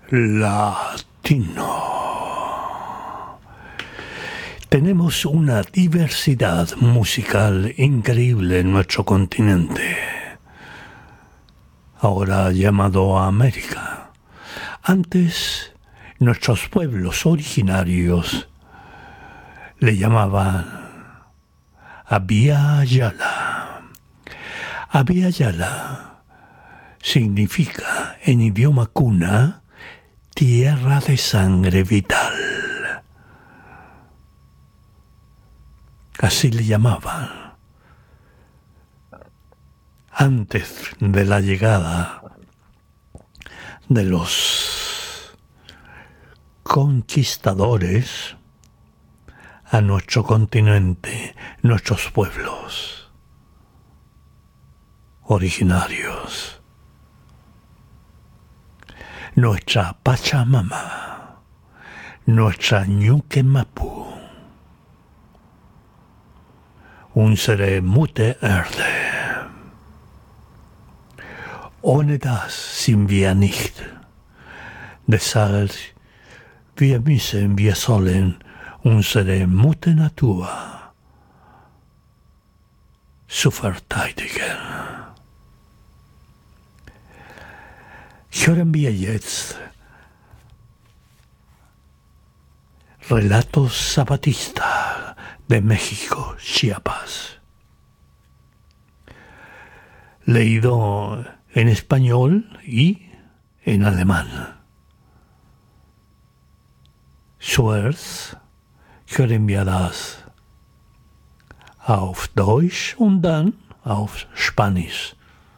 latino. Tenemos una diversidad musical increíble en nuestro continente, ahora llamado América. Antes, nuestros pueblos originarios le llamaban Abya Yala. Abya Yala significa en idioma kuna tierra de sangre vital. Así le llamaban antes de la llegada de los conquistadores a nuestro continente, nuestros pueblos originarios. Nuestra Pachamama, nuestra Ñuque Mapu, unsere Mutter Erde. Ohne das sind wir nicht. Deshalb wir sollen unsere Mutter Natur zu verteidigen. Hören wir jetzt Relatos Zapatistas de México, Chiapas. Leído en español y en alemán. Zuerst hören wir das auf Deutsch und dann auf Spanisch.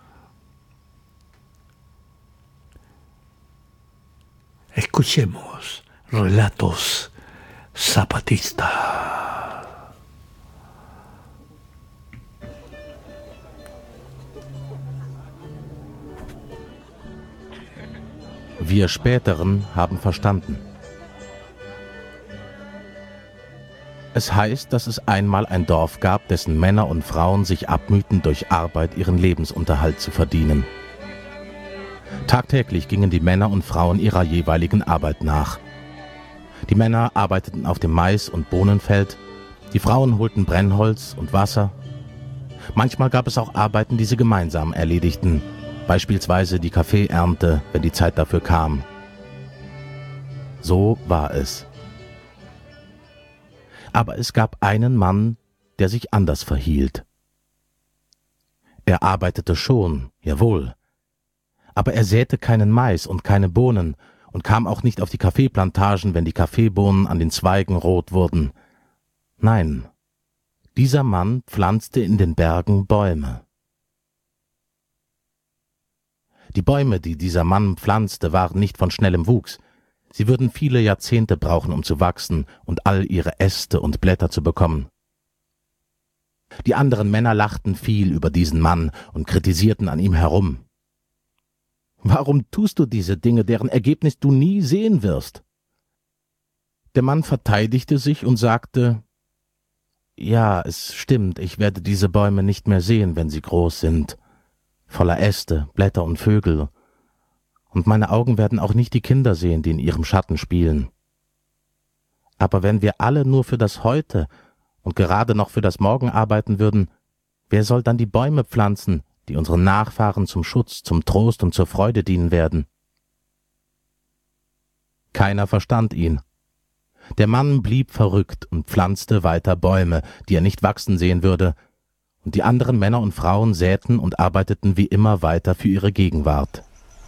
Escuchemos Relatos Zapatistas. Wir Späteren haben verstanden. Es heißt, dass es einmal ein Dorf gab, dessen Männer und Frauen sich abmühten, durch Arbeit ihren Lebensunterhalt zu verdienen. Tagtäglich gingen die Männer und Frauen ihrer jeweiligen Arbeit nach. Die Männer arbeiteten auf dem Mais- und Bohnenfeld, die Frauen holten Brennholz und Wasser. Manchmal gab es auch Arbeiten, die sie gemeinsam erledigten, beispielsweise die Kaffeeernte, wenn die Zeit dafür kam. So war es. Aber es gab einen Mann, der sich anders verhielt. Er arbeitete schon, jawohl, aber er säte keinen Mais und keine Bohnen und kam auch nicht auf die Kaffeeplantagen, wenn die Kaffeebohnen an den Zweigen rot wurden. Nein, dieser Mann pflanzte in den Bergen Bäume. Die Bäume, die dieser Mann pflanzte, waren nicht von schnellem Wuchs. Sie würden viele Jahrzehnte brauchen, um zu wachsen und all ihre Äste und Blätter zu bekommen. Die anderen Männer lachten viel über diesen Mann und kritisierten an ihm herum. »Warum tust du diese Dinge, deren Ergebnis du nie sehen wirst?« Der Mann verteidigte sich und sagte, »Ja, es stimmt, ich werde diese Bäume nicht mehr sehen, wenn sie groß sind, voller Äste, Blätter und Vögel. Und meine Augen werden auch nicht die Kinder sehen, die in ihrem Schatten spielen. Aber wenn wir alle nur für das Heute und gerade noch für das Morgen arbeiten würden, wer soll dann die Bäume pflanzen, die unseren Nachfahren zum Schutz, zum Trost und zur Freude dienen werden?« Keiner verstand ihn. Der Mann blieb verrückt und pflanzte weiter Bäume, die er nicht wachsen sehen würde, und die anderen Männer und Frauen säten und arbeiteten wie immer weiter für ihre Gegenwart.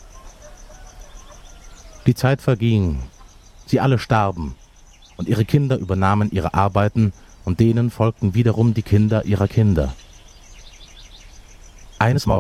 Die Zeit verging, sie alle starben, und ihre Kinder übernahmen ihre Arbeiten, und denen folgten wiederum die Kinder ihrer Kinder. Eines Morgens